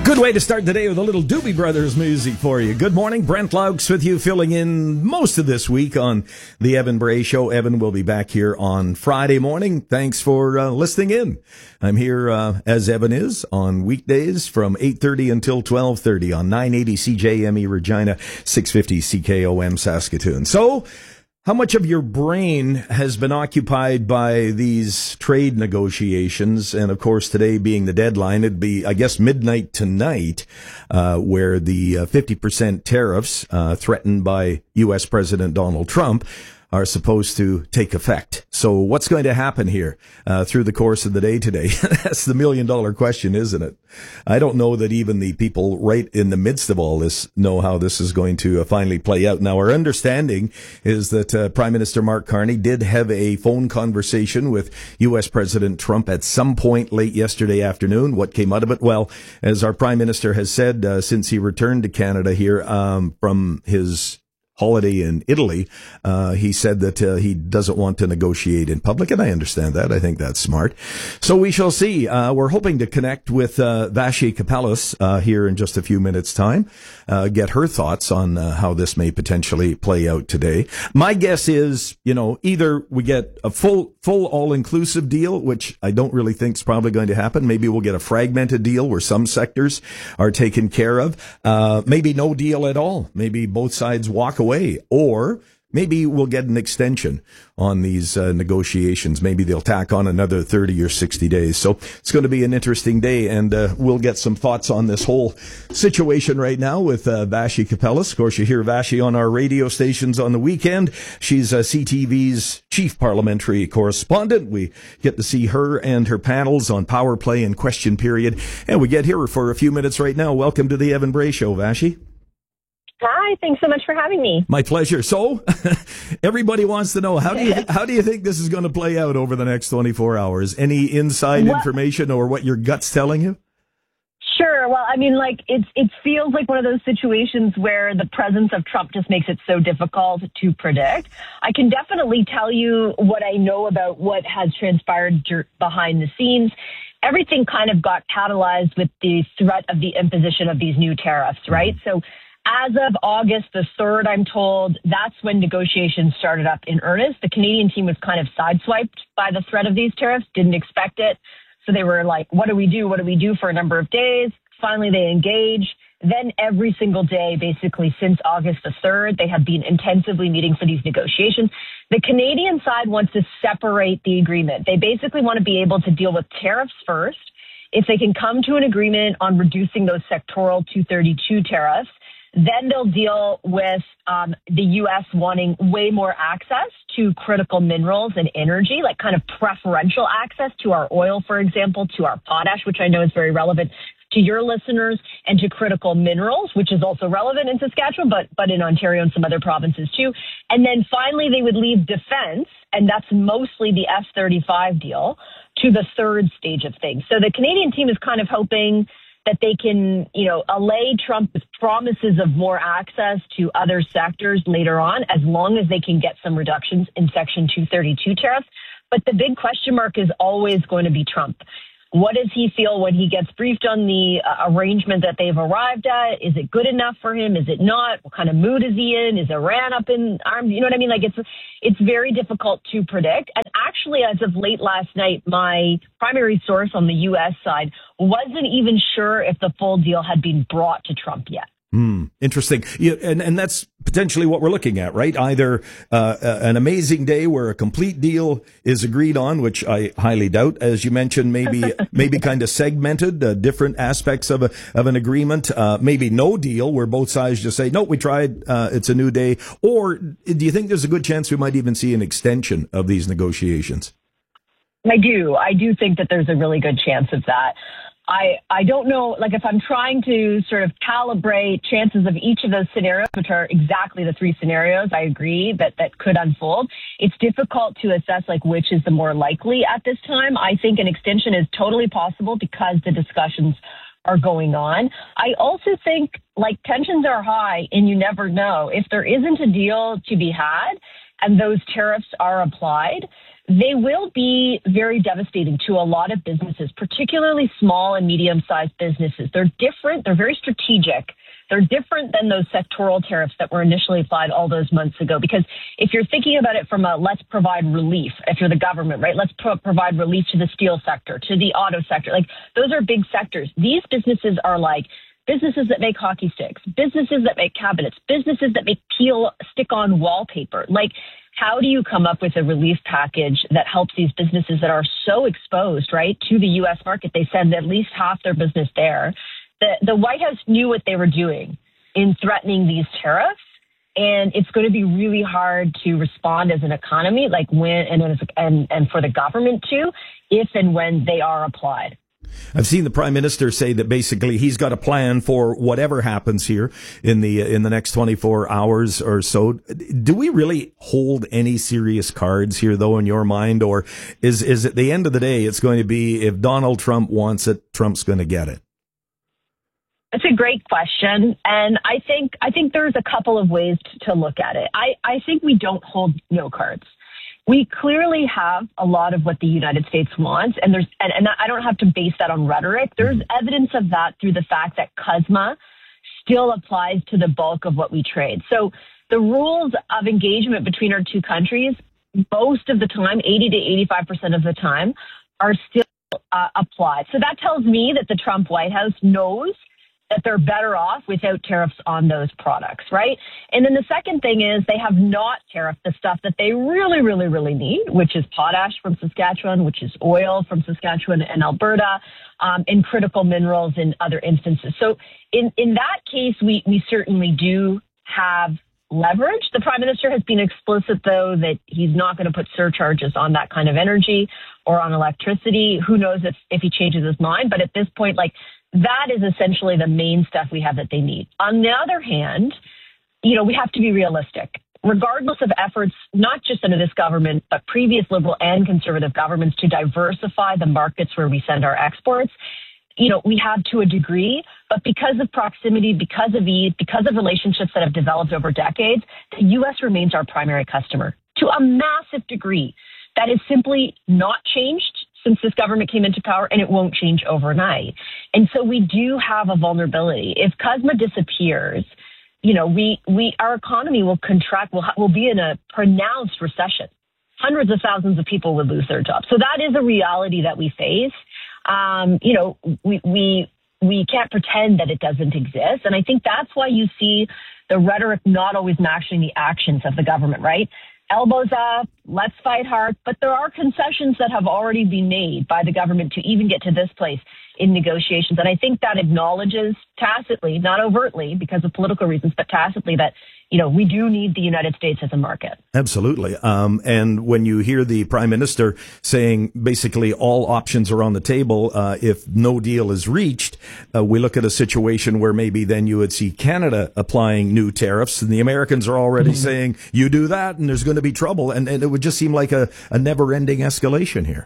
Good way to start the day with a little Doobie Brothers music for you. Good morning. Brent Laux with you, filling in most of this week on the Evan Bray Show. Evan will be back here on Friday morning. Thanks for listening in. I'm here as Evan is on weekdays from 8:30 until 12:30 on 980 CJME Regina, 650 CKOM Saskatoon. So, how much of your brain has been occupied by these trade negotiations? And of course, today being the deadline, it'd be, I guess, midnight tonight, where the 50% tariffs threatened by U.S. President Donald Trump are supposed to take effect. So what's going to happen here through the course of the day today? That's the million-dollar question, isn't it? I don't know that even the people right in the midst of all this know how this is going to finally play out. Now, our understanding is that Prime Minister Mark Carney did have a phone conversation with U.S. President Trump at some point late yesterday afternoon. What came out of it? Well, as our Prime Minister has said since he returned to Canada here from his holiday in Italy, he said that he doesn't want to negotiate in public, and I understand that. I think that's smart. So we shall see. We're hoping to connect with Vassy Kapelos here in just a few minutes' time, get her thoughts on how this may potentially play out today. My guess is, either we get a full all-inclusive deal, which I don't really think is probably going to happen. Maybe we'll get a fragmented deal where some sectors are taken care of. Maybe no deal at all. Maybe both sides walk away, or maybe we'll get an extension on these negotiations. Maybe they'll tack on another 30 or 60 days. So it's going to be an interesting day, and we'll get some thoughts on this whole situation right now with Vassy Kapelos. Of course, you hear Vassy on our radio stations on the weekend. She's CTV's chief parliamentary correspondent. We get to see her and her panels on Power Play and Question Period, and we get here for a few minutes right now. Welcome to the Evan Bray Show, Vassy. Hi, thanks so much for having me. My pleasure. So, everybody wants to know, how do you think this is going to play out over the next 24 hours? Any inside information or what your gut's telling you? Sure. Well, it feels like one of those situations where the presence of Trump just makes it so difficult to predict. I can definitely tell you what I know about what has transpired behind the scenes. Everything kind of got catalyzed with the threat of the imposition of these new tariffs, right? So, as of August the 3rd, I'm told, that's when negotiations started up in earnest. The Canadian team was kind of sideswiped by the threat of these tariffs, didn't expect it. So they were like, what do we do? What do we do for a number of days? Finally, they engaged. Then every single day, basically since August the 3rd, they have been intensively meeting for these negotiations. The Canadian side wants to separate the agreement. They basically want to be able to deal with tariffs first. If they can come to an agreement on reducing those sectoral 232 tariffs, then they'll deal with the U.S. wanting way more access to critical minerals and energy, like kind of preferential access to our oil, for example, to our potash, which I know is very relevant to your listeners, and to critical minerals, which is also relevant in Saskatchewan, but in Ontario and some other provinces too. And then finally, they would leave defense, and that's mostly the F-35 deal, to the third stage of things. So the Canadian team is kind of hoping that they can, allay Trump with promises of more access to other sectors later on, as long as they can get some reductions in Section 232 tariffs. But the big question mark is always going to be Trump. What does he feel when he gets briefed on the arrangement that they've arrived at? Is it good enough for him? Is it not? What kind of mood is he in? Is Iran up in arms? You know what I mean? It's very difficult to predict. And actually, as of late last night, my primary source on the U.S. side wasn't even sure if the full deal had been brought to Trump yet. Interesting. Yeah, and that's potentially what we're looking at, right? Either an amazing day where a complete deal is agreed on, which I highly doubt, as you mentioned, maybe kind of segmented, different aspects of an agreement, maybe no deal where both sides just say, no, we tried, it's a new day. Or do you think there's a good chance we might even see an extension of these negotiations? I do think that there's a really good chance of that. I don't know, if I'm trying to sort of calibrate chances of each of those scenarios, which are exactly the three scenarios, I agree that could unfold. It's difficult to assess which is the more likely at this time. I think an extension is totally possible because the discussions are going on. I also think tensions are high and you never know. If there isn't a deal to be had and those tariffs are applied, they will be very devastating to a lot of businesses, particularly small and medium-sized businesses. They're different. They're very strategic. They're different than those sectoral tariffs that were initially applied all those months ago. Because if you're thinking about it from a let's provide relief, if you're the government, right, let's provide relief to the steel sector, to the auto sector, like those are big sectors. These businesses are like businesses that make hockey sticks, businesses that make cabinets, businesses that make stick-on wallpaper. Like, how do you come up with a relief package that helps these businesses that are so exposed, right, to the U.S. market? They send at least half their business there. The White House knew what they were doing in threatening these tariffs, and it's going to be really hard to respond as an economy, like when and for the government to, if and when they are applied. I've seen the Prime Minister say that basically he's got a plan for whatever happens here in the next 24 hours or so. Do we really hold any serious cards here, though, in your mind? Or is at the end of the day, it's going to be if Donald Trump wants it, Trump's going to get it? That's a great question. And I think there's a couple of ways to look at it. I think we don't hold no cards. We clearly have a lot of what the United States wants, and I don't have to base that on rhetoric. There's evidence of that through the fact that CUSMA still applies to the bulk of what we trade. So the rules of engagement between our two countries, most of the time, 80 to 85% of the time, are still applied. So that tells me that the Trump White House knows that they're better off without tariffs on those products, right? And then the second thing is they have not tariffed the stuff that they really, really, really need, which is potash from Saskatchewan, which is oil from Saskatchewan and Alberta, and critical minerals in other instances. So in that case, we certainly do have leverage. The Prime Minister has been explicit, though, that he's not going to put surcharges on that kind of energy or on electricity. Who knows if he changes his mind? But at this point, like, that is essentially the main stuff we have that they need. On the other hand, we have to be realistic. Regardless of efforts, not just under this government, but previous Liberal and Conservative governments to diversify the markets where we send our exports, we have to a degree, but because of proximity, because of ease, because of relationships that have developed over decades, the U.S. remains our primary customer to a massive degree. That is simply not changed since this government came into power, and it won't change overnight. And so we do have a vulnerability. If CUSMA disappears, our economy will contract, we'll be in a pronounced recession. Hundreds of thousands of people would lose their jobs. So that is a reality that we face. We can't pretend that it doesn't exist. And I think that's why you see the rhetoric not always matching the actions of the government, right? Elbows up, let's fight hard. But there are concessions that have already been made by the government to even get to this place in negotiations. And I think that acknowledges tacitly, not overtly because of political reasons, but tacitly that, we do need the United States as a market. Absolutely. And when you hear the Prime Minister saying basically all options are on the table, if no deal is reached, we look at a situation where maybe then you would see Canada applying new tariffs, and the Americans are already saying, you do that and there's going to be trouble. And it would just seem like a never-ending escalation here.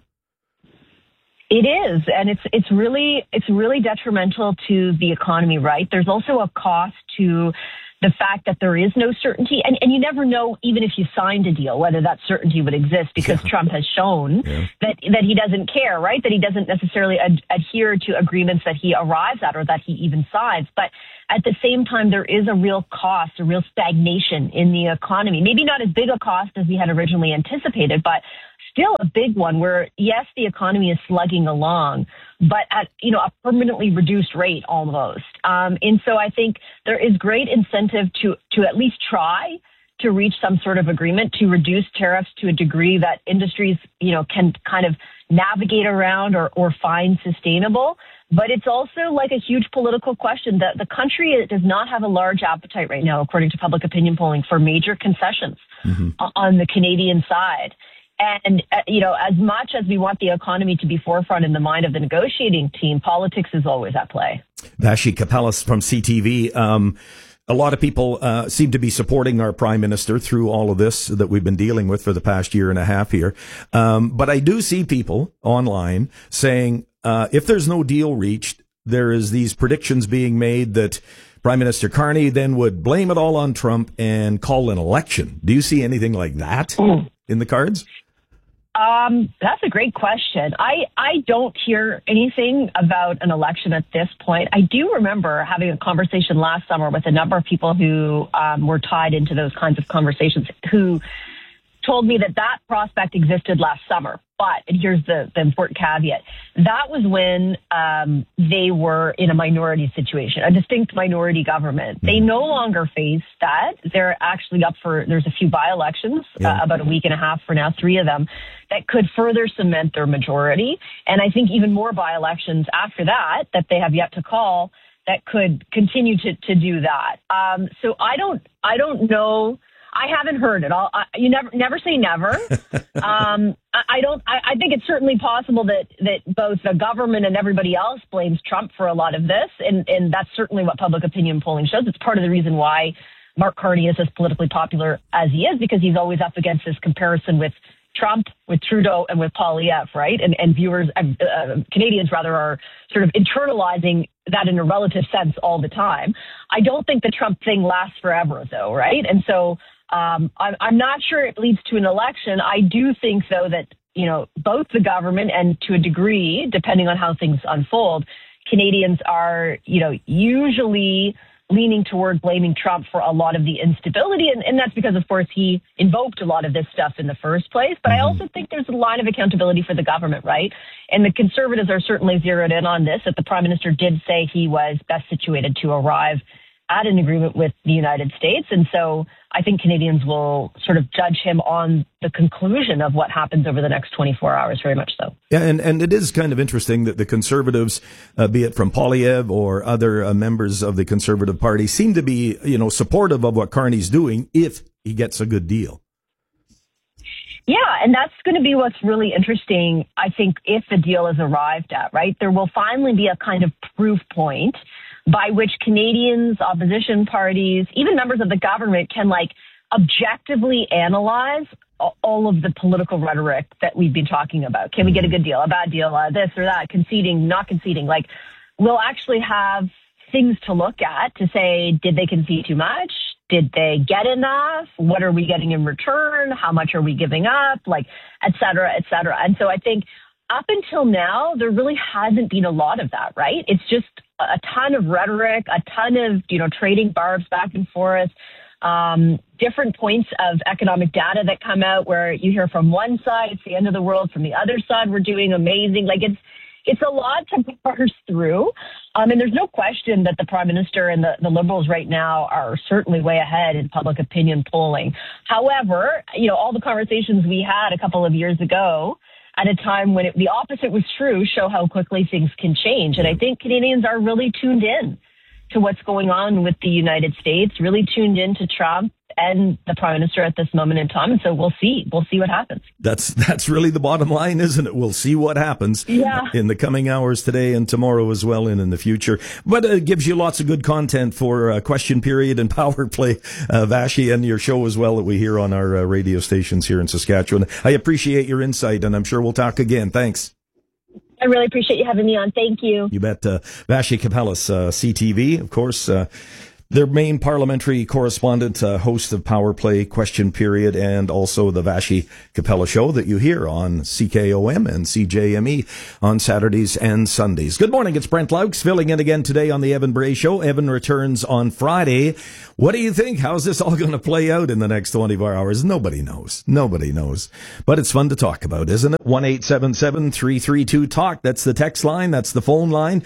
It is, and it's really detrimental to the economy, right? There's also a cost to the fact that there is no certainty, and you never know, even if you signed a deal, whether that certainty would exist, because Trump has shown that he doesn't care, right? That he doesn't necessarily adhere to agreements that he arrives at or that he even signs. But at the same time, there is a real cost, a real stagnation in the economy. Maybe not as big a cost as we had originally anticipated, but still a big one where, yes, the economy is slugging along, but at, a permanently reduced rate almost. And so I think there is great incentive to at least try to reach some sort of agreement to reduce tariffs to a degree that industries, can kind of navigate around or find sustainable. But it's also like a huge political question that the country does not have a large appetite right now, according to public opinion polling, for major concessions on the Canadian side. And, as much as we want the economy to be forefront in the mind of the negotiating team, politics is always at play. Vashi Kapelas from CTV. A lot of people seem to be supporting our Prime Minister through all of this that we've been dealing with for the past year and a half here. But I do see people online saying if there's no deal reached, there is these predictions being made that Prime Minister Carney then would blame it all on Trump and call an election. Do you see anything like that in the cards? That's a great question. I don't hear anything about an election at this point. I do remember having a conversation last summer with a number of people who were tied into those kinds of conversations who told me that prospect existed last summer. But, and here's the important caveat, that was when they were in a minority situation, a distinct minority government. They no longer face that. They're actually up for, there's a few by-elections, about a week and a half for now, 3 of them, that could further cement their majority. And I think even more by-elections after that they have yet to call that could continue to do that. So I don't know. I haven't heard it all. You never say never. I think it's certainly possible that both the government and everybody else blames Trump for a lot of this. And that's certainly what public opinion polling shows. It's part of the reason why Mark Carney is as politically popular as he is, because he's always up against this comparison with Trump, with Trudeau, and with Poilievre, right? And viewers, Canadians rather, are sort of internalizing that in a relative sense all the time. I don't think the Trump thing lasts forever, though, right? And so I'm not sure it leads to an election. I do think, though, that, both the government and to a degree, depending on how things unfold, Canadians are, usually leaning toward blaming Trump for a lot of the instability. And that's because, of course, he invoked a lot of this stuff in the first place. But I also think there's a line of accountability for the government, right? And the Conservatives are certainly zeroed in on this, that the Prime Minister did say he was best situated to arrive at an agreement with the United States. And so I think Canadians will sort of judge him on the conclusion of what happens over the next 24 hours, very much so. Yeah, and it is kind of interesting that the Conservatives, be it from Poilievre or other members of the Conservative Party, seem to be, supportive of what Carney's doing if he gets a good deal. Yeah, and that's going to be what's really interesting, I think, if the deal is arrived at, right? There will finally be a kind of proof point by which Canadians, opposition parties, even members of the government can objectively analyze all of the political rhetoric that we've been talking about. Can we get a good deal, a bad deal, this or that, conceding, not conceding? We'll actually have things to look at to say, did they concede too much? Did they get enough? What are we getting in return? How much are we giving up? Et cetera, et cetera. And so I think up until now, there really hasn't been a lot of that, right? It's just a ton of rhetoric, a ton of, trading barbs back and forth, different points of economic data that come out where you hear from one side, it's the end of the world. From the other side, we're doing amazing. It's a lot to parse through. And there's no question that the Prime Minister and the Liberals right now are certainly way ahead in public opinion polling. However, all the conversations we had a couple of years ago at a time when the opposite was true show how quickly things can change. And I think Canadians are really tuned in to what's going on with the United States, really tuned in to Trump and the Prime Minister at this moment in time. And so we'll see what happens. That's really the bottom line, isn't it? We'll see what happens in the coming hours today and tomorrow as well, and in the future. But it gives you lots of good content for Question Period and Power Play, Vashi, and your show as well that we hear on our radio stations here in Saskatchewan. I appreciate your insight, and I'm sure we'll talk again. Thanks. I really appreciate you having me on. Thank you. You bet. Vashi Kapelis, CTV, of course, their main parliamentary correspondent, host of Power Play, Question Period, and also the Vashi Kapela Show that you hear on CKOM and CJME on Saturdays and Sundays. Good morning. It's Brent Laux filling in again today on the Evan Bray Show. Evan returns on Friday. What do you think? How's this all going to play out in the next 24 hours? Nobody knows. Nobody knows. But it's fun to talk about, isn't it? 1-877-332-TALK. That's the text line. That's the phone line.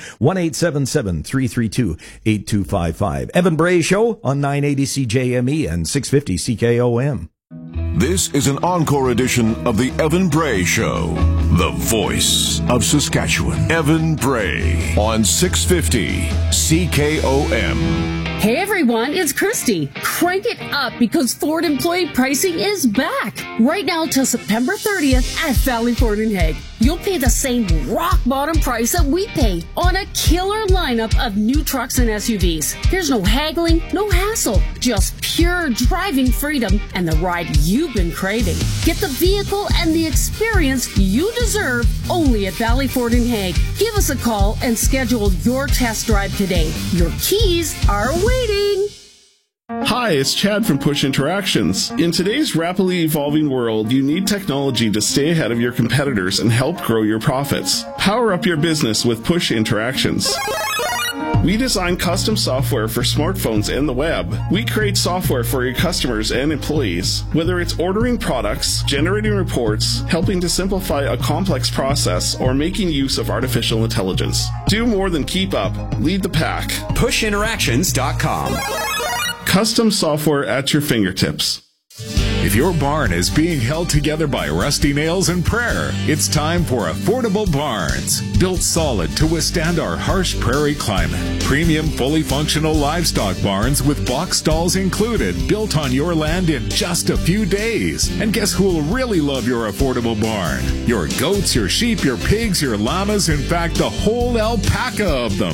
1-877-332-8255. Evan Bray Show on 980 CJME and 650 CKOM. This is an encore edition of the Evan Bray Show, the voice of Saskatchewan. Evan Bray on 650 CKOM. Hey everyone, it's Christy. Crank it up because Ford employee pricing is back. Right now till September 30th at Valley Ford in Hague. You'll pay the same rock bottom price that we pay on a killer lineup of new trucks and SUVs. There's no haggling, no hassle, just pure driving freedom and the ride you've been craving. Get the vehicle and the experience you deserve only at Valley Ford in Hague. Give us a call and schedule your test drive today. Your keys are waiting. Hi, it's Chad from Push Interactions. In today's rapidly evolving world, you need technology to stay ahead of your competitors and help grow your profits. Power up your business with Push Interactions. We design custom software for smartphones and the web. We create software for your customers and employees. Whether it's ordering products, generating reports, helping to simplify a complex process, or making use of artificial intelligence. Do more than keep up. Lead the pack. PushInteractions.com. Custom software at your fingertips. If your barn is being held together by rusty nails and prayer, it's time for Affordable Barns. Built solid to withstand our harsh prairie climate. Premium, fully functional livestock barns with box stalls included, built on your land in just a few days. And guess who will really love your affordable barn? Your goats, your sheep, your pigs, your llamas, in fact, the whole alpaca of them.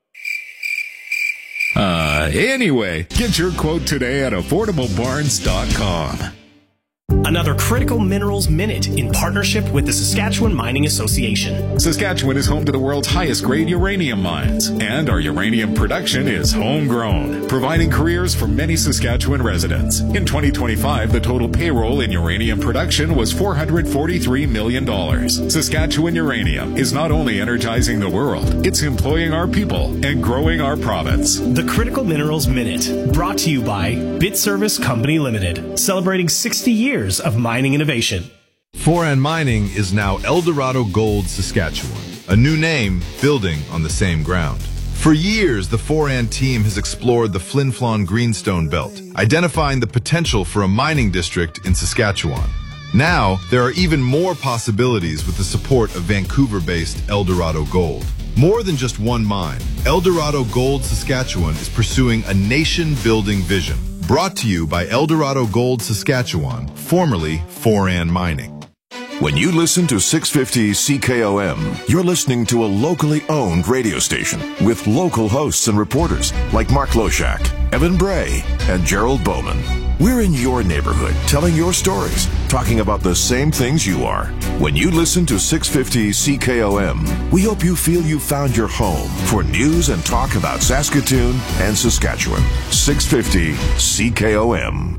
Anyway, get your quote today at affordablebarns.com. Another Critical Minerals Minute in partnership with the Saskatchewan Mining Association. Saskatchewan is home to the world's highest grade uranium mines, and our uranium production is homegrown, providing careers for many Saskatchewan residents. In 2025, the total payroll in uranium production was $443 million. Saskatchewan Uranium is not only energizing the world, it's employing our people and growing our province. The Critical Minerals Minute, brought to you by BitService Company Limited, celebrating 60 years of mining innovation. Foran Mining is now Eldorado Gold Saskatchewan, a new name building on the same ground. For years, the Foran team has explored the Flin Flon Greenstone Belt, identifying the potential for a mining district in Saskatchewan. Now, there are even more possibilities with the support of Vancouver-based Eldorado Gold. More than just one mine, Eldorado Gold Saskatchewan is pursuing a nation-building vision. Brought to you by Eldorado Gold Saskatchewan, formerly Foran Mining. When you listen to 650 CKOM, you're listening to a locally owned radio station with local hosts and reporters like Mark Loshak, Evan Bray, and Gerald Bowman. We're in your neighborhood, telling your stories, talking about the same things you are. When you listen to 650 CKOM, we hope you feel you found your home for news and talk about Saskatoon and Saskatchewan. 650 CKOM.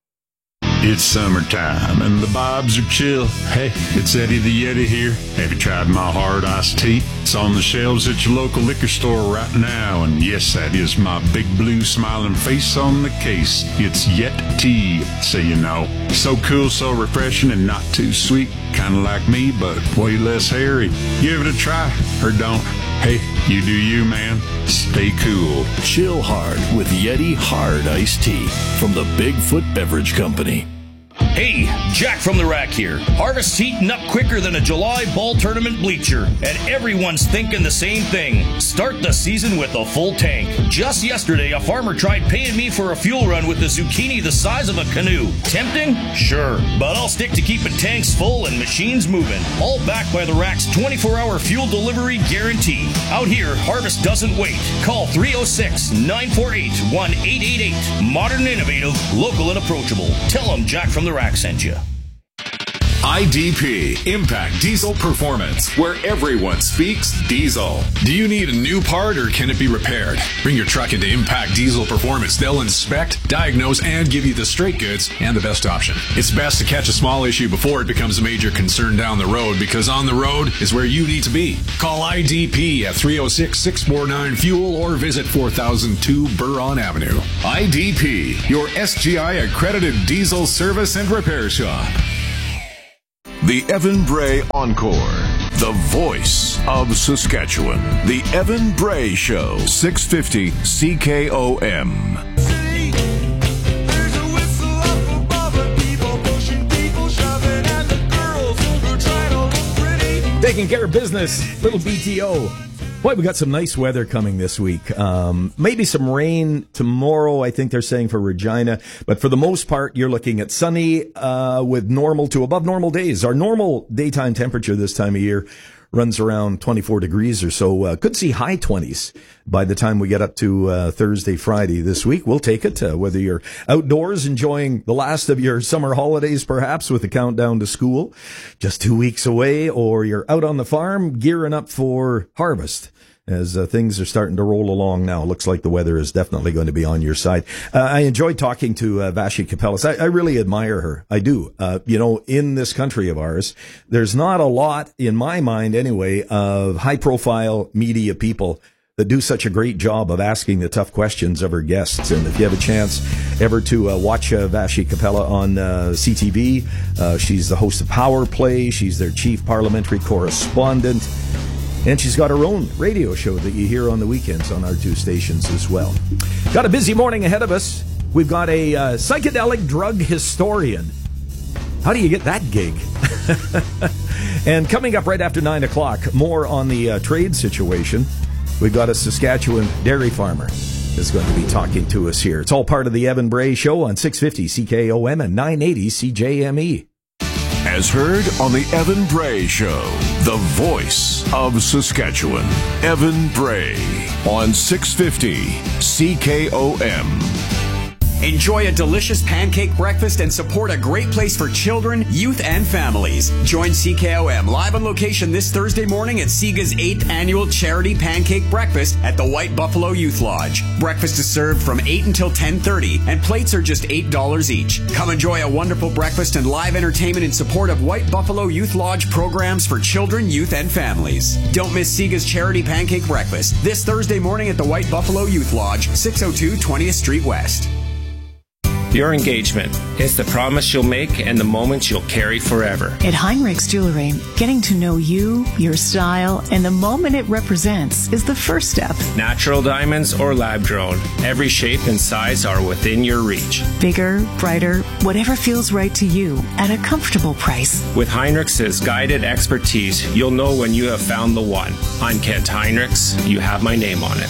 It's summertime and the vibes are chill. Hey, it's Eddie the Yeti here. Have you tried my hard iced tea? It's on the shelves at your local liquor store right now. And yes, that is my big blue smiling face on the case. It's Yet Tea, so you know. So cool, so refreshing, and not too sweet. Kind of like me, but way less hairy. Give it a try, or don't. Hey, you do you, man. Stay cool. Chill hard with Yeti Hard Iced Tea from the Bigfoot Beverage Company. Hey, Jack from the Rack here. Harvest's heating up quicker than a July ball tournament bleacher, and everyone's thinking the same thing. Start the season with a full tank. Just yesterday, a farmer tried paying me for a fuel run with a zucchini the size of a canoe. Tempting? Sure. But I'll stick to keeping tanks full and machines moving. All backed by the Rack's 24-hour fuel delivery guarantee. Out here, Harvest doesn't wait. Call 306-948-1888. Modern, innovative, local, and approachable. Tell them Jack from the Rack sent you. IDP, Impact Diesel Performance, where everyone speaks diesel. Do you need a new part or can it be repaired? Bring your truck into Impact Diesel Performance. They'll inspect, diagnose, and give you the straight goods and the best option. It's best to catch a small issue before it becomes a major concern down the road, because on the road is where you need to be. Call IDP at 306-649-FUEL or visit 4002 Buron Avenue. IDP, your SGI accredited diesel service and repair shop. The Evan Bray Encore, the voice of Saskatchewan. The Evan Bray Show, 650 CKOM. Taking care of business, little BTO. Boy, we got some nice weather coming this week. Maybe some rain tomorrow, I think they're saying, for Regina. But for the most part, you're looking at sunny with normal to above normal days. Our normal daytime temperature this time of year runs around 24 degrees or so. Could see high 20s by the time we get up to Thursday, Friday this week. We'll take it, whether you're outdoors enjoying the last of your summer holidays, perhaps with the countdown to school just 2 weeks away, or you're out on the farm gearing up for harvest. as things are starting to roll along now. Looks like the weather is definitely going to be on your side. I enjoyed talking to Vassy Kapelas. I really admire her. I do. In this country of ours, there's not a lot, in my mind anyway, of high-profile media people that do such a great job of asking the tough questions of her guests. And if you have a chance ever to watch Vassy Kapela on CTV, she's the host of Power Play. She's their chief parliamentary correspondent. And she's got her own radio show that you hear on the weekends on our two stations as well. Got a busy morning ahead of us. We've got a psychedelic drug historian. How do you get that gig? And coming up right after 9 o'clock, more on the trade situation. We've got a Saskatchewan dairy farmer that's going to be talking to us here. It's all part of the Evan Bray Show on 650 CKOM and 980 CJME. As heard on the Evan Bray Show, the voice of Saskatchewan. Evan Bray on 650 CKOM. Enjoy a delicious pancake breakfast and support a great place for children, youth, and families. Join CKOM live on location this Thursday morning at SIGA's 8th annual charity pancake breakfast at the White Buffalo Youth Lodge. Breakfast is served from 8 until 10:30, and plates are just $8 each. Come enjoy a wonderful breakfast and live entertainment in support of White Buffalo Youth Lodge programs for children, youth, and families. Don't miss SIGA's charity pancake breakfast this Thursday morning at the White Buffalo Youth Lodge, 602 20th Street West. Your engagement is the promise you'll make and the moments you'll carry forever. At Heinrichs Jewelry, getting to know you, your style, and the moment it represents is the first step. Natural diamonds or lab-grown, every shape and size are within your reach. Bigger, brighter, whatever feels right to you at a comfortable price. With Heinrichs' guided expertise, you'll know when you have found the one. I'm Kent Heinrichs. You have my name on it.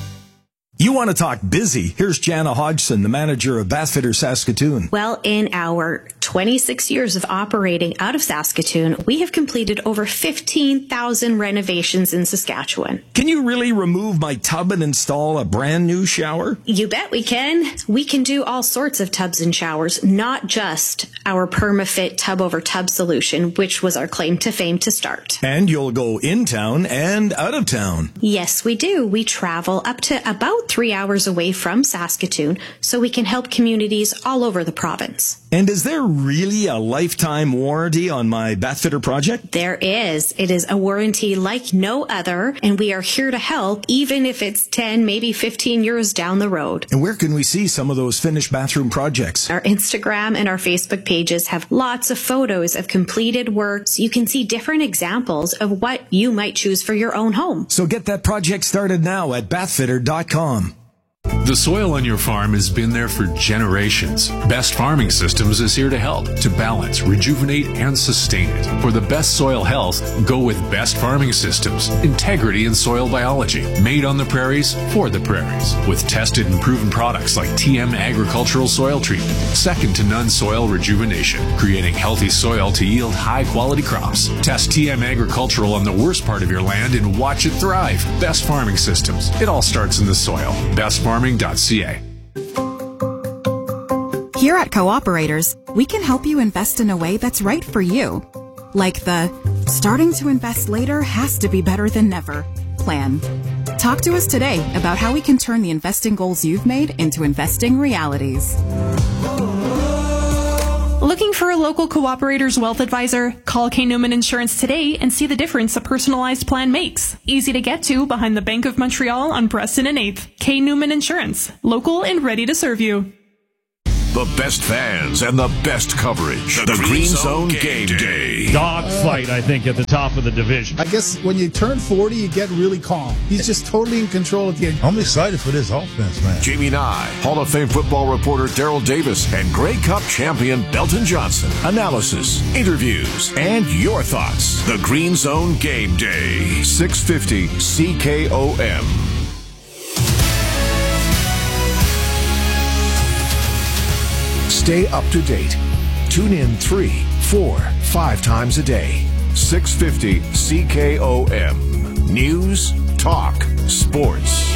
You want to talk busy? Here's Jana Hodgson, the manager of Bathfitter Saskatoon. Well, in our 26 years of operating out of Saskatoon, we have completed over 15,000 renovations in Saskatchewan. Can you really remove my tub and install a brand new shower? You bet we can. We can do all sorts of tubs and showers, not just our PermaFit tub over tub solution, which was our claim to fame to start. And you'll go in town and out of town. Yes, we do. We travel up to about 3 hours away from Saskatoon, so we can help communities all over the province. And is there really a lifetime warranty on my Bathfitter project? There is. It is a warranty like no other, and we are here to help, even if it's 10, maybe 15 years down the road. And where can we see some of those finished bathroom projects? Our Instagram and our Facebook pages have lots of photos of completed work, so you can see different examples of what you might choose for your own home. So get that project started now at bathfitter.com. The soil on your farm has been there for generations. Best Farming Systems is here to help, to balance, rejuvenate, and sustain it. For the best soil health, go with Best Farming Systems. Integrity in soil biology. Made on the prairies, for the prairies. With tested and proven products like TM Agricultural Soil Treatment. Second to none soil rejuvenation. Creating healthy soil to yield high-quality crops. Test TM Agricultural on the worst part of your land and watch it thrive. Best Farming Systems. It all starts in the soil. bestfarming.ca. Here at Cooperators, we can help you invest in a way that's right for you. Like the starting to invest later has to be better than never plan. Talk to us today about how we can turn the investing goals you've made into investing realities. Looking for a local Cooperators wealth advisor? Call K. Newman Insurance today and see the difference a personalized plan makes. Easy to get to behind the Bank of Montreal on Preston and 8th. K. Newman Insurance. Local and ready to serve you. The best fans and the best coverage. The Green Zone Game Day. Dogfight, I think, at the top of the division. I guess when you turn 40, you get really calm. He's just totally in control of the game. I'm excited for this offense, man. Jamie Nye, Hall of Fame football reporter Daryl Davis, and Grey Cup champion Belton Johnson. Analysis, interviews, and your thoughts. The Green Zone Game Day. 650 CKOM. Stay up to date. Tune in 3, 4, 5 times a day. 650 CKOM. News, talk, sports.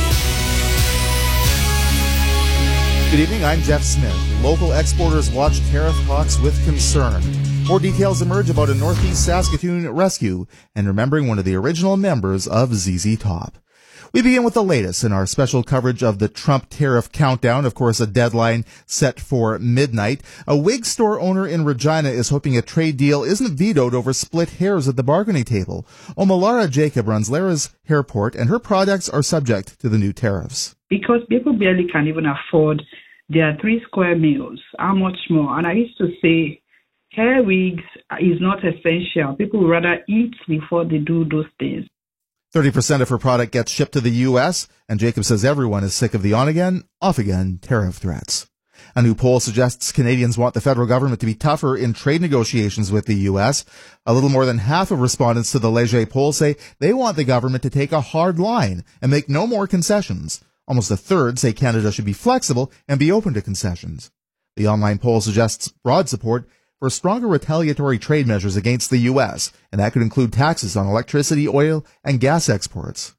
Good evening, I'm Jeff Smith. Local exporters watch tariff talks with concern. More details emerge about a Northeast Saskatoon rescue and remembering one of the original members of ZZ Top. We begin with the latest in our special coverage of the Trump tariff countdown. Of course, a deadline set for midnight. A wig store owner in Regina is hoping a trade deal isn't vetoed over split hairs at the bargaining table. Omalara Jacob runs Lara's Hairport, and her products are subject to the new tariffs. Because people barely can even afford their 3 square meals, how much more? And I used to say, hair wigs is not essential. People would rather eat before they do those things. 30% of her product gets shipped to the U.S., and Jacob says everyone is sick of the on-again, off-again tariff threats. A new poll suggests Canadians want the federal government to be tougher in trade negotiations with the U.S. A little more than half of respondents to the Leger poll say they want the government to take a hard line and make no more concessions. Almost a third say Canada should be flexible and be open to concessions. The online poll suggests broad support for stronger retaliatory trade measures against the U.S., and that could include taxes on electricity, oil, and gas exports.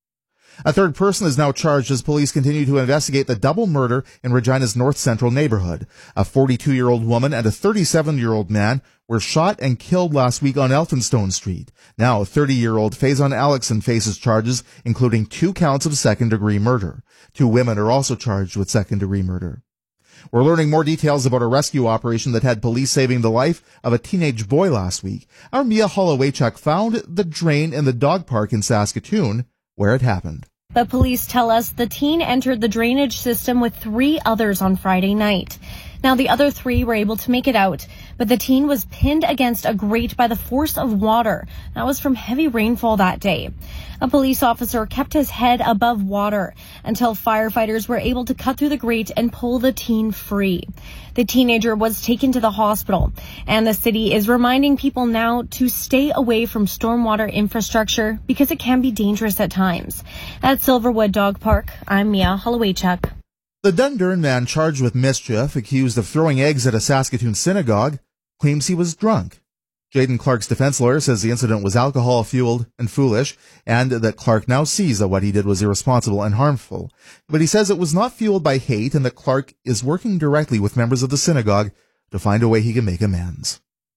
A third person is now charged as police continue to investigate the double murder in Regina's North Central neighborhood. A 42-year-old woman and a 37-year-old man were shot and killed last week on Elphinstone Street. Now, 30-year-old Faison Alexson faces charges, including 2 counts of second-degree murder. 2 women are also charged with second-degree murder. We're learning more details about a rescue operation that had police saving the life of a teenage boy last week. Our Mia Holowaychuk found the drain in the dog park in Saskatoon where it happened. But police tell us the teen entered the drainage system with 3 others on Friday night. Now, the other 3 were able to make it out, but the teen was pinned against a grate by the force of water. That was from heavy rainfall that day. A police officer kept his head above water until firefighters were able to cut through the grate and pull the teen free. The teenager was taken to the hospital, and the city is reminding people now to stay away from stormwater infrastructure because it can be dangerous at times. At Silverwood Dog Park, I'm Mia Holowaychuk. The Dundurn man charged with mischief, accused of throwing eggs at a Saskatoon synagogue, claims he was drunk. Jaden Clark's defense lawyer says the incident was alcohol-fueled and foolish, and that Clark now sees that what he did was irresponsible and harmful. But he says it was not fueled by hate and that Clark is working directly with members of the synagogue to find a way he can make amends.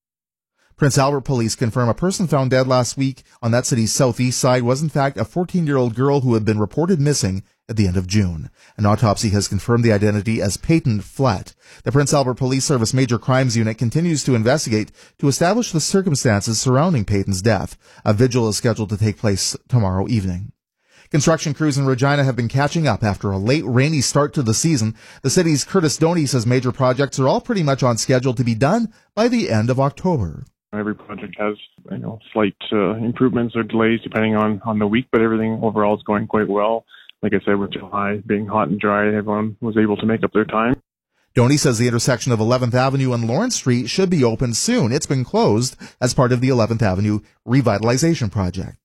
Prince Albert police confirm a person found dead last week on that city's southeast side was in fact a 14-year-old girl who had been reported missing at the end of June. An autopsy has confirmed the identity as Peyton Flett. The Prince Albert Police Service Major Crimes Unit continues to investigate to establish the circumstances surrounding Peyton's death. A vigil is scheduled to take place tomorrow evening. Construction crews in Regina have been catching up after a late rainy start to the season. The city's Curtis Doney says major projects are all pretty much on schedule to be done by the end of October. Every project has, slight improvements or delays depending on the week, but everything overall is going quite well. Like I said, with July being hot and dry, everyone was able to make up their time. Doney says the intersection of 11th Avenue and Lawrence Street should be open soon. It's been closed as part of the 11th Avenue revitalization project.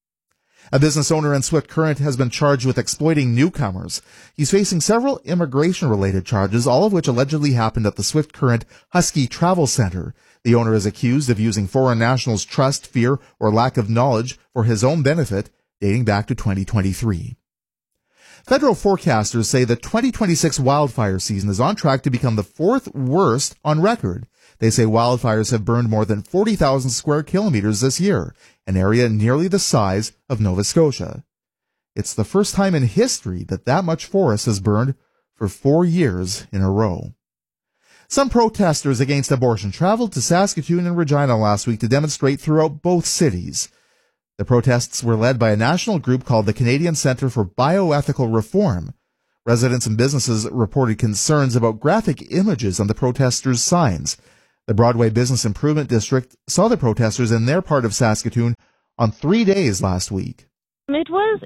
A business owner in Swift Current has been charged with exploiting newcomers. He's facing several immigration-related charges, all of which allegedly happened at the Swift Current Husky Travel Center. The owner is accused of using foreign nationals' trust, fear, or lack of knowledge for his own benefit, dating back to 2023. Federal forecasters say the 2026 wildfire season is on track to become the 4th worst on record. They say wildfires have burned more than 40,000 square kilometers this year, an area nearly the size of Nova Scotia. It's the first time in history that much forest has burned for 4 years in a row. Some protesters against abortion traveled to Saskatoon and Regina last week to demonstrate throughout both cities. The protests were led by a national group called the Canadian Centre for Bioethical Reform. Residents and businesses reported concerns about graphic images on the protesters' signs. The Broadway Business Improvement District saw the protesters in their part of Saskatoon on 3 days last week. It was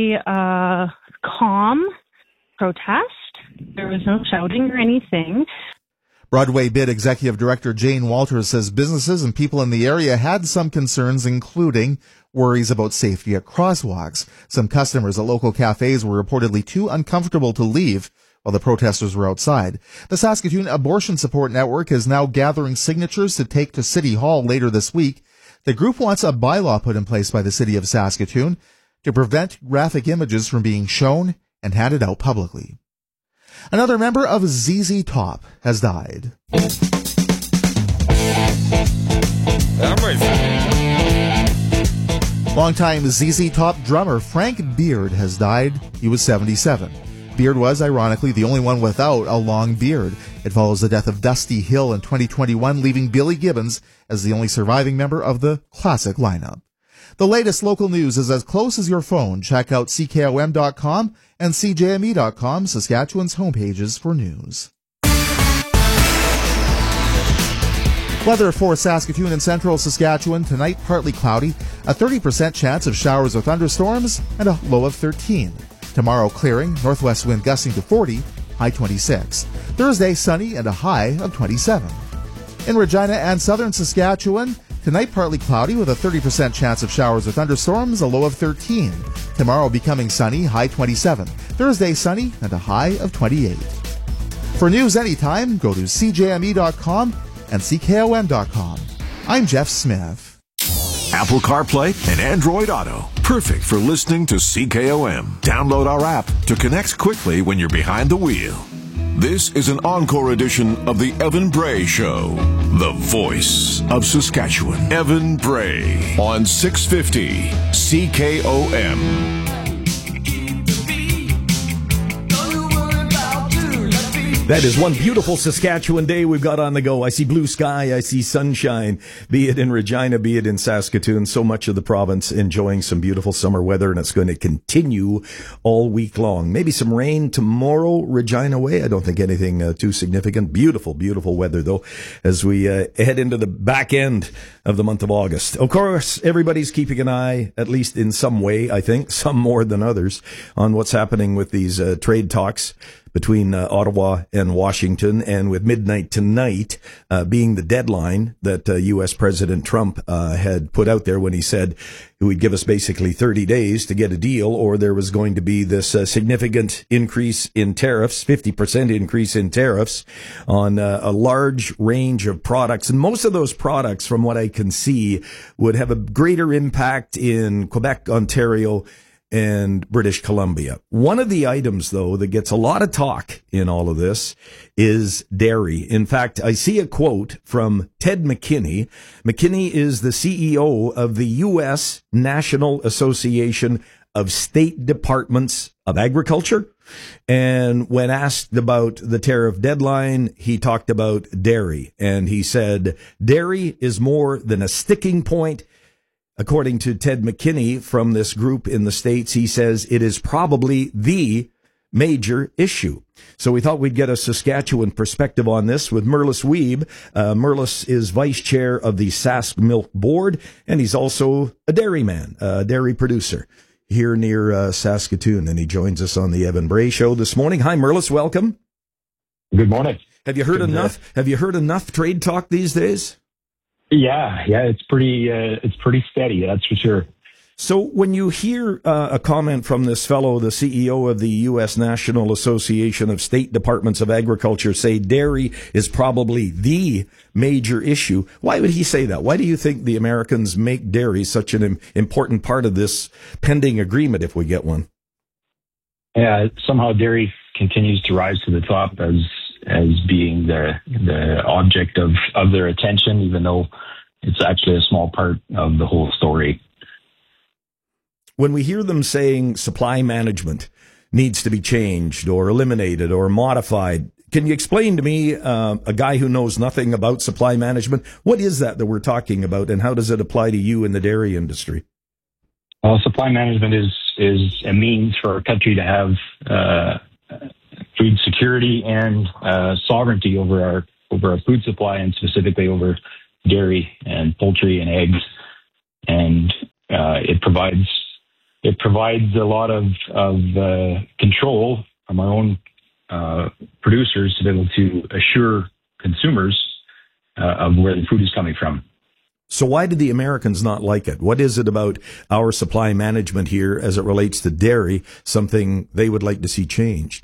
a calm protest. There was no shouting or anything. Broadway Bid Executive Director Jane Walters says businesses and people in the area had some concerns, including worries about safety at crosswalks. Some customers at local cafes were reportedly too uncomfortable to leave while the protesters were outside. The Saskatoon Abortion Support Network is now gathering signatures to take to City Hall later this week. The group wants a bylaw put in place by the city of Saskatoon to prevent graphic images from being shown and handed out publicly. Another member of ZZ Top has died. Longtime ZZ Top drummer Frank Beard has died. He was 77. Beard was, ironically, the only one without a long beard. It follows the death of Dusty Hill in 2021, leaving Billy Gibbons as the only surviving member of the classic lineup. The latest local news is as close as your phone. Check out CKOM.com and CJME.com, Saskatchewan's homepages for news. Weather for Saskatoon and central Saskatchewan. Tonight, partly cloudy, a 30% chance of showers or thunderstorms, and a low of 13. Tomorrow, clearing, northwest wind gusting to 40, high 26. Thursday, sunny and a high of 27. In Regina and southern Saskatchewan, tonight partly cloudy with a 30% chance of showers or thunderstorms, a low of 13. Tomorrow becoming sunny, high 27. Thursday, sunny and a high of 28. For news anytime, go to CJME.com and CKOM.com. I'm Jeff Smith. Apple CarPlay and Android Auto. Perfect for listening to CKOM. Download our app to connect quickly when you're behind the wheel. This is an encore edition of the Evan Bray Show. The voice of Saskatchewan. Evan Bray on 650 CKOM. That is one beautiful Saskatchewan day we've got on the go. I see blue sky, I see sunshine, be it in Regina, be it in Saskatoon. So much of the province enjoying some beautiful summer weather, and it's going to continue all week long. Maybe some rain tomorrow, Regina way. I don't think anything too significant. Beautiful, beautiful weather, though, as we head into the back end of the month of August. Of course, everybody's keeping an eye, at least in some way, I think, some more than others, on what's happening with these trade talks between Ottawa and Washington, and with midnight tonight being the deadline that U.S. President Trump had put out there when he said he would give us basically 30 days to get a deal, or there was going to be this significant increase in tariffs, 50% increase in tariffs on a large range of products. And most of those products, from what I can see, would have a greater impact in Quebec, Ontario, and British Columbia. One of the items, though, that gets a lot of talk in all of this is dairy. In fact, I see a quote from Ted McKinney. McKinney is the CEO of the U.S. National Association of State Departments of Agriculture. And when asked about the tariff deadline, he talked about dairy. And he said, dairy is more than a sticking point. According to Ted McKinney from this group in the States, he says it is probably the major issue. So we thought we'd get a Saskatchewan perspective on this with Merlis Wiebe. Merlis is vice chair of the Sask Milk Board, and he's also a dairyman, a dairy producer here near Saskatoon. And he joins us on the Evan Bray Show this morning. Hi, Merlis. Welcome. Good morning. Have you heard enough? Have you heard enough trade talk these days? Yeah, it's pretty steady, that's for sure. So when you hear a comment from this fellow, the CEO of the U.S. National Association of State Departments of Agriculture, say dairy is probably the major issue, why would he say that? Why do you think the Americans make dairy such an important part of this pending agreement if we get one? Yeah, somehow dairy continues to rise to the top as being the object of their attention, even though it's actually a small part of the whole story. When we hear them saying supply management needs to be changed or eliminated or modified, can you explain to me, a guy who knows nothing about supply management, what is that we're talking about, and how does it apply to you in the dairy industry? Well, supply management is a means for our country to have food security and sovereignty over our food supply, and specifically over dairy and poultry and eggs. And it provides a lot of control from our own producers to be able to assure consumers of where the food is coming from. So why do the Americans not like it? What is it about our supply management here as it relates to dairy, something they would like to see changed?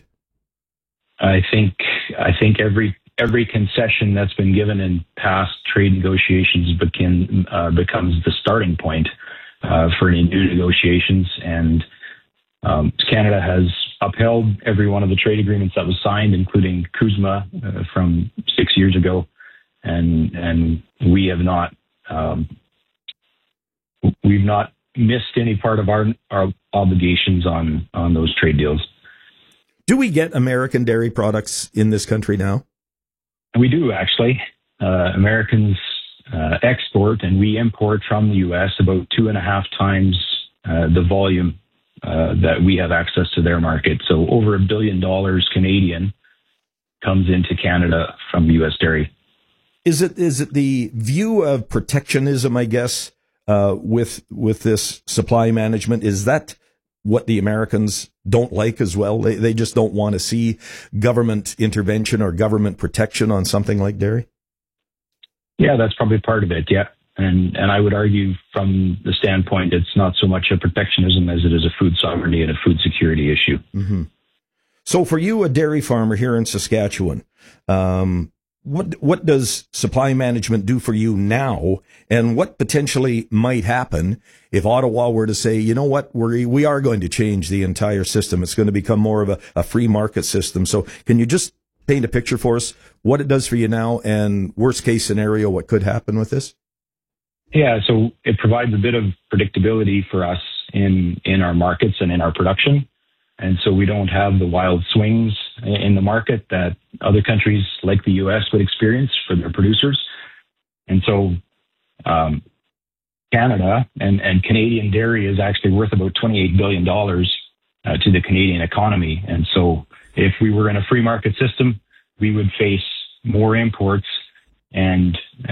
I think every concession that's been given in past trade negotiations becomes the starting point for any new negotiations. And Canada has upheld every one of the trade agreements that was signed, including CUSMA from 6 years ago, and we have not. We've not missed any part of our obligations on those trade deals. Do we get American dairy products in this country now? We do, actually. Americans export and we import from the U.S. about 2.5 times the volume that we have access to their market. So over $1 billion Canadian comes into Canada from U.S. dairy. Is it the view of protectionism, I guess, with this supply management? Is that what the Americans don't like as well? They just don't want to see government intervention or government protection on something like dairy? Yeah, that's probably part of it, yeah. And I would argue from the standpoint it's not so much a protectionism as it is a food sovereignty and a food security issue. Mm-hmm. So for you, a dairy farmer here in Saskatchewan, what does supply management do for you now, and what potentially might happen if Ottawa were to say, you know what, we are going to change the entire system. It's going to become more of a free market system. So can you just paint a picture for us what it does for you now, and worst case scenario, what could happen with this? Yeah, so it provides a bit of predictability for us in our markets and in our production. And so we don't have the wild swings in the market that other countries like the U.S. would experience for their producers. And so Canada and Canadian dairy is actually worth about $28 billion to the Canadian economy. And so if we were in a free market system, we would face more imports, and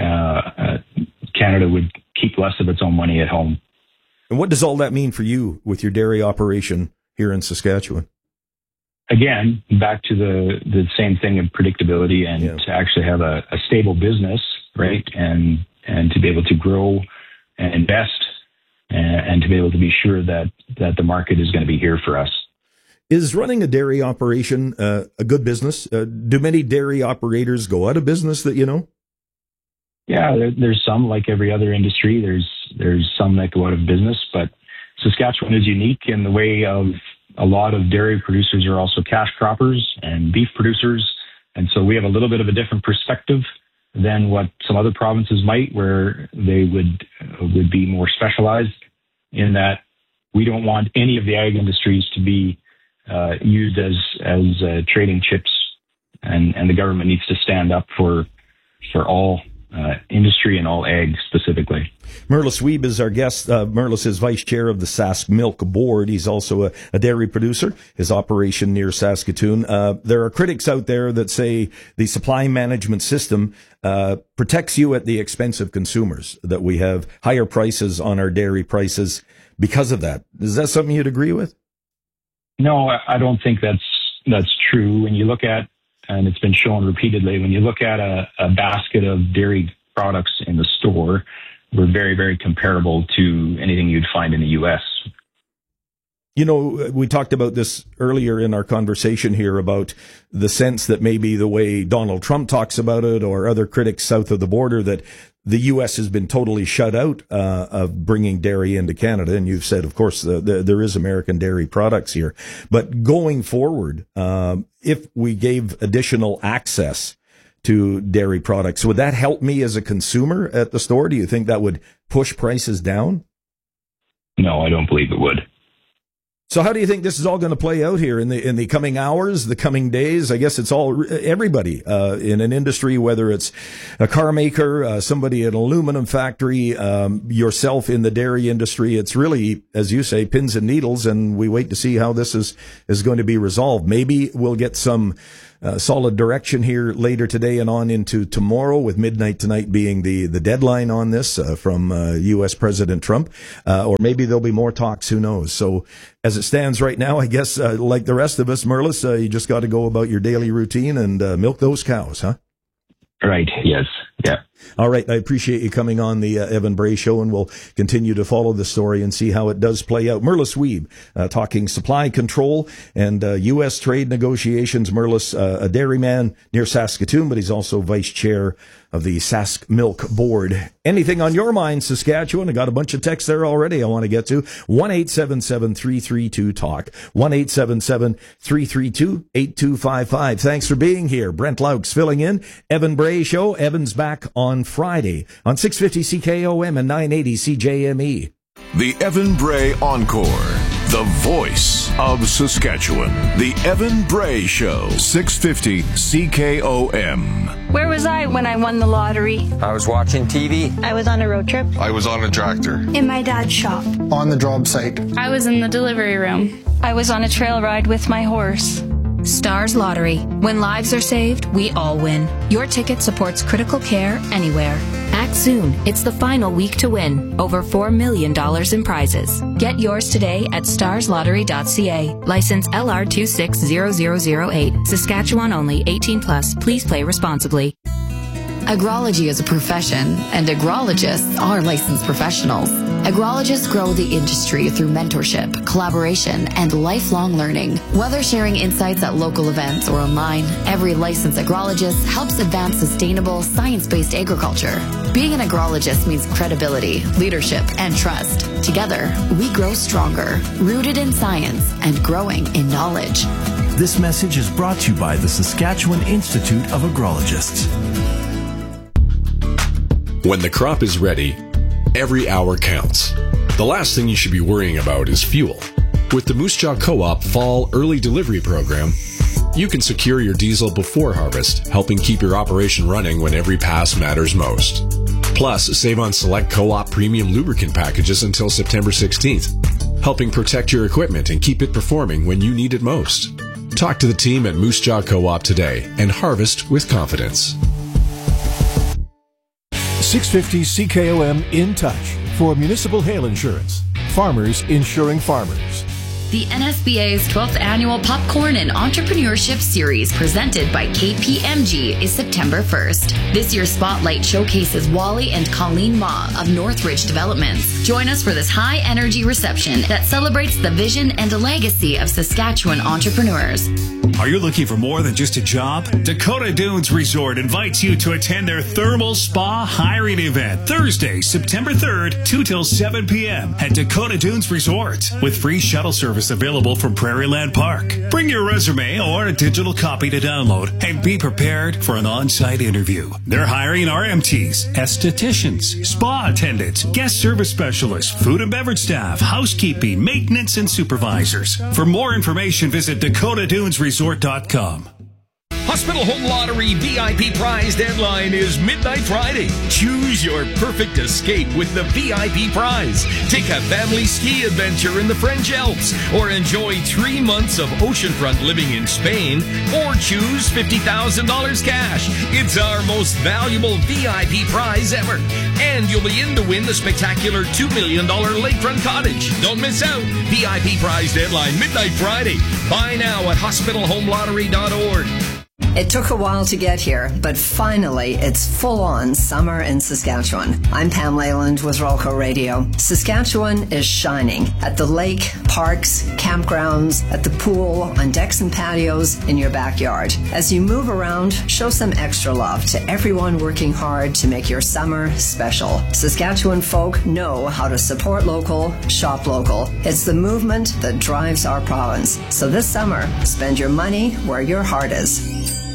Canada would keep less of its own money at home. And what does all that mean for you with your dairy operation here in Saskatchewan? Again, back to the same thing of predictability and to actually have a stable business, right? And to be able to grow and invest and to be able to be sure that the market is going to be here for us. Is running a dairy operation a good business? Do many dairy operators go out of business that you know? Yeah, there's some, like every other industry. There's some that go out of business, but Saskatchewan is unique in the way of a lot of dairy producers are also cash croppers and beef producers. And so we have a little bit of a different perspective than what some other provinces might, where they would be more specialized in that we don't want any of the ag industries to be used as trading chips, and the government needs to stand up for all industry and all ag specifically. Merlis Wiebe is our guest. Merlis is vice chair of the Sask Milk Board. He's also a dairy producer, his operation near Saskatoon. There are critics out there that say the supply management system protects you at the expense of consumers, that we have higher prices on our dairy prices because of that. Is that something you'd agree with? No, I don't think that's true. When you look at, and it's been shown repeatedly, when you look at a basket of dairy products in the store, we're very, very comparable to anything you'd find in the U.S. You know, we talked about this earlier in our conversation here about the sense that maybe the way Donald Trump talks about it, or other critics south of the border, that the U.S. has been totally shut out of bringing dairy into Canada. And you've said, of course, there is American dairy products here. But going forward, if we gave additional access to dairy products, would that help me as a consumer at the store? Do you think that would push prices down? No, I don't believe it would. So how do you think this is all going to play out here in the coming hours, the coming days? I guess it's all everybody in an industry, whether it's a car maker, somebody at an aluminum factory, yourself in the dairy industry. It's really, as you say, pins and needles, and we wait to see how this is going to be resolved. Maybe we'll get some solid direction here later today and on into tomorrow, with midnight tonight being the deadline on this from U.S. President Trump. Or maybe there'll be more talks, who knows. So as it stands right now, I guess, like the rest of us, Merlis, you just got to go about your daily routine and milk those cows, huh? Right, yes, yeah. All right, I appreciate you coming on the Evan Bray Show, and we'll continue to follow the story and see how it does play out. Merlis Wiebe, talking supply control and U.S. trade negotiations. Merlis, a dairyman near Saskatoon, but he's also vice chair of the Sask Milk Board. Anything on your mind, Saskatchewan? I got a bunch of texts there already I want to get to. 1-877-332-TALK. 1-877-332-8255. Thanks for being here. Brent Laux filling in. Evan Bray Show. Evan's back on Friday on 650 CKOM and 980 CJME. The Evan Bray Encore, the voice of Saskatchewan. The Evan Bray Show, 650 CKOM. Where was I when I won the lottery? I was watching TV. I was on a road trip. I was on a tractor. In my dad's shop. On the job site. I was in the delivery room. I was on a trail ride with my horse. Stars Lottery. When lives are saved, we all win. Your ticket supports critical care anywhere. Act soon. It's the final week to win. Over $4 million in prizes. Get yours today at starslottery.ca. License LR260008. Saskatchewan only. 18+. Please play responsibly. Agrology is a profession, and agrologists are licensed professionals. Agrologists grow the industry through mentorship, collaboration, and lifelong learning. Whether sharing insights at local events or online, every licensed agrologist helps advance sustainable, science-based agriculture. Being an agrologist means credibility, leadership, and trust. Together, we grow stronger, rooted in science and growing in knowledge. This message is brought to you by the Saskatchewan Institute of Agrologists. When the crop is ready, every hour counts. The last thing you should be worrying about is fuel. With the Moose Jaw Co-op Fall Early Delivery Program, you can secure your diesel before harvest, helping keep your operation running when every pass matters most. Plus, save on select Co-op premium lubricant packages until September 16th, helping protect your equipment and keep it performing when you need it most. Talk to the team at Moose Jaw Co-op today and harvest with confidence. 650 CKOM In Touch for municipal hail insurance. Farmers insuring farmers. The NSBA's 12th Annual Popcorn and Entrepreneurship Series presented by KPMG is September 1st. This year's spotlight showcases Wally and Colleen Ma of Northridge Developments. Join us for this high-energy reception that celebrates the vision and legacy of Saskatchewan entrepreneurs. Are you looking for more than just a job? Dakota Dunes Resort invites you to attend their Thermal Spa Hiring Event Thursday, September 3rd, 2 till 7 p.m. at Dakota Dunes Resort with free shuttle service available from Prairieland Park. Bring your resume or a digital copy to download and be prepared for an on-site interview. They're hiring RMTs, estheticians, spa attendants, guest service specialists, food and beverage staff, housekeeping, maintenance, and supervisors. For more information, visit DakotaDunesResort.com. Hospital Home Lottery VIP prize deadline is midnight Friday. Choose your perfect escape with the VIP prize. Take a family ski adventure in the French Alps, or enjoy 3 months of oceanfront living in Spain, or choose $50,000 cash. It's our most valuable VIP prize ever. And you'll be in to win the spectacular $2 million lakefront cottage. Don't miss out. VIP prize deadline midnight Friday. Buy now at hospitalhomelottery.org. It took a while to get here, but finally it's full-on summer in Saskatchewan. I'm Pam Leyland with Rolco Radio. Saskatchewan is shining at the lake, parks, campgrounds, at the pool, on decks and patios, in your backyard. As you move around, show some extra love to everyone working hard to make your summer special. Saskatchewan folk know how to support local, shop local. It's the movement that drives our province. So this summer, spend your money where your heart is.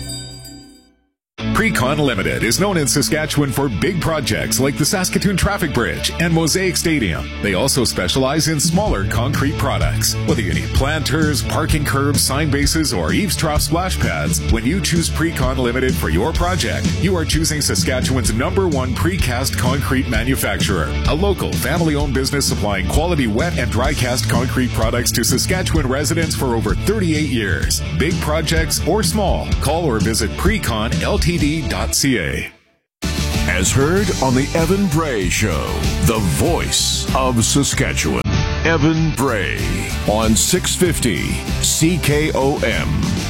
Precon Limited is known in Saskatchewan for big projects like the Saskatoon Traffic Bridge and Mosaic Stadium. They also specialize in smaller concrete products. Whether you need planters, parking curbs, sign bases, or eaves trough splash pads, when you choose Precon Limited for your project, you are choosing Saskatchewan's #1 precast concrete manufacturer. A local, family-owned business supplying quality wet and dry cast concrete products to Saskatchewan residents for over 38 years. Big projects or small, call or visit preconltd.ca. As heard on the Evan Bray Show, the voice of Saskatchewan. Evan Bray on 650 CKOM.